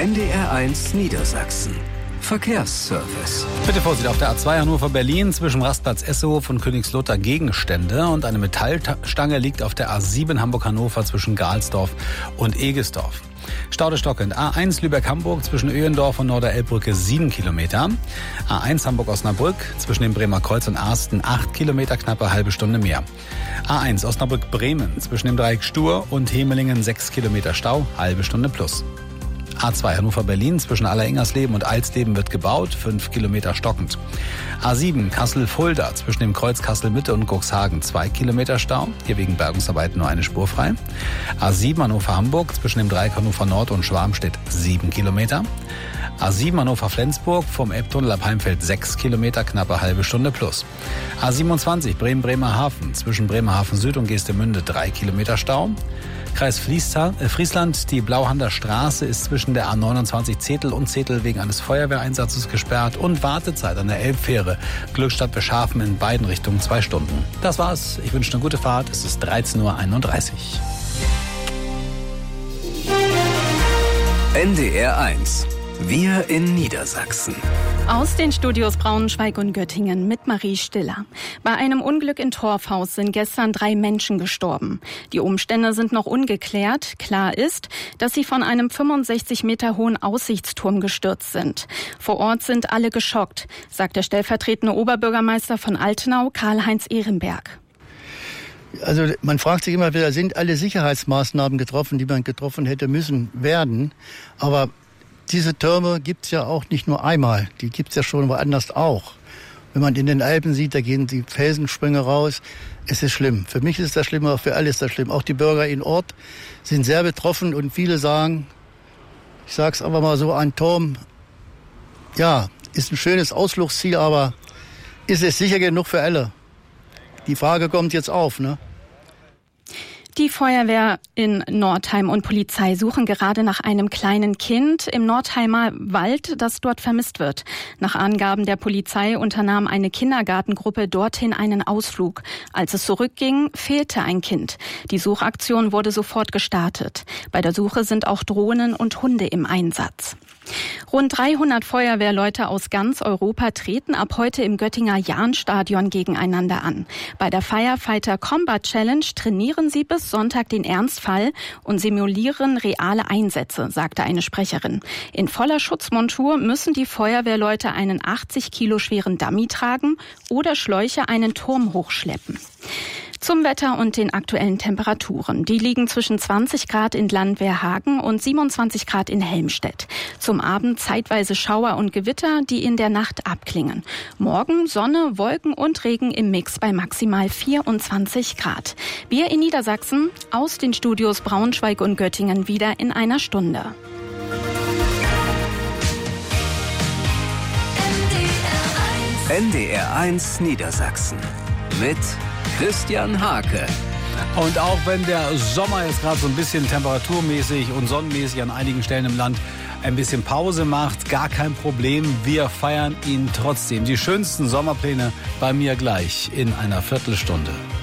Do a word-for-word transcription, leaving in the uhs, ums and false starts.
N D R eins Niedersachsen. Verkehrsservice. Bitte Vorsicht, auf der A zwei Hannover-Berlin zwischen Rastplatz Essehof und Königslutter Gegenstände und eine Metallstange liegt auf der A sieben Hamburg-Hannover zwischen Gahlsdorf und Egesdorf. Stau stockend. A eins Lübeck-Hamburg zwischen Öhendorf und Norderelbbrücke sieben Kilometer. A eins Hamburg-Osnabrück zwischen dem Bremer Kreuz und Arsten acht Kilometer, knappe halbe Stunde mehr. A eins Osnabrück-Bremen zwischen dem Dreieck Stur und Hemelingen sechs Kilometer Stau, halbe Stunde plus. A zwei Hannover-Berlin zwischen Allerengersleben und Alsleben wird gebaut, fünf Kilometer stockend. A sieben Kassel-Fulda zwischen dem Kreuz Kassel-Mitte und Cuxhagen zwei Kilometer Stau, hier wegen Bergungsarbeiten nur eine Spur frei. A sieben Hannover-Hamburg zwischen dem Dreieck Hannover Nord und Schwarmstedt sieben Kilometer. A sieben Hannover-Flensburg vom Elbtunnel ab Heimfeld sechs Kilometer, knappe halbe Stunde plus. A siebenundzwanzig Bremen-Bremerhaven zwischen Bremerhaven Süd und Geestemünde drei Kilometer Stau. Kreis Friesland, die Blauhander Straße ist zwischen der A neunundzwanzig Zetel und Zetel wegen eines Feuerwehreinsatzes gesperrt und Wartezeit an der Elbfähre Glückstadt-Beschafen in beiden Richtungen zwei Stunden. Das war's. Ich wünsche eine gute Fahrt. Es ist dreizehn Uhr einunddreißig. N D R eins. Wir in Niedersachsen. Aus den Studios Braunschweig und Göttingen mit Marie Stiller. Bei einem Unglück in Torfhaus sind gestern drei Menschen gestorben. Die Umstände sind noch ungeklärt. Klar ist, dass sie von einem fünfundsechzig Meter hohen Aussichtsturm gestürzt sind. Vor Ort sind alle geschockt, sagt der stellvertretende Oberbürgermeister von Altenau, Karl-Heinz Ehrenberg. Also man fragt sich immer wieder, sind alle Sicherheitsmaßnahmen getroffen, die man getroffen hätte müssen werden. Aber diese Türme gibt's ja auch nicht nur einmal, die gibt's ja schon woanders auch. Wenn man in den Alpen sieht, da gehen die Felsensprünge raus. Es ist schlimm. Für mich ist das schlimm, aber für alle ist das schlimm. Auch die Bürger in Ort sind sehr betroffen und viele sagen, ich sag's aber mal so, ein Turm, ja, ist ein schönes Ausflugsziel, aber ist es sicher genug für alle? Die Frage kommt jetzt auf, ne? Die Feuerwehr in Nordheim und Polizei suchen gerade nach einem kleinen Kind im Nordheimer Wald, das dort vermisst wird. Nach Angaben der Polizei unternahm eine Kindergartengruppe dorthin einen Ausflug. Als es zurückging, fehlte ein Kind. Die Suchaktion wurde sofort gestartet. Bei der Suche sind auch Drohnen und Hunde im Einsatz. Rund dreihundert Feuerwehrleute aus ganz Europa treten ab heute im Göttinger Jahnstadion gegeneinander an. Bei der Firefighter Combat Challenge trainieren sie bis Sonntag den Ernstfall und simulieren reale Einsätze, sagte eine Sprecherin. In voller Schutzmontur müssen die Feuerwehrleute einen achtzig Kilo schweren Dummy tragen oder Schläuche einen Turm hochschleppen. Zum Wetter und den aktuellen Temperaturen. Die liegen zwischen zwanzig Grad in Landwehrhagen und siebenundzwanzig Grad in Helmstedt. Zum Abend zeitweise Schauer und Gewitter, die in der Nacht abklingen. Morgen Sonne, Wolken und Regen im Mix bei maximal vierundzwanzig Grad. Wir in Niedersachsen aus den Studios Braunschweig und Göttingen wieder in einer Stunde. N D R eins Niedersachsen mit Christian Hake. Und auch wenn der Sommer jetzt gerade so ein bisschen temperaturmäßig und sonnenmäßig an einigen Stellen im Land ein bisschen Pause macht, gar kein Problem. Wir feiern ihn trotzdem. Die schönsten Sommerpläne bei mir gleich in einer Viertelstunde.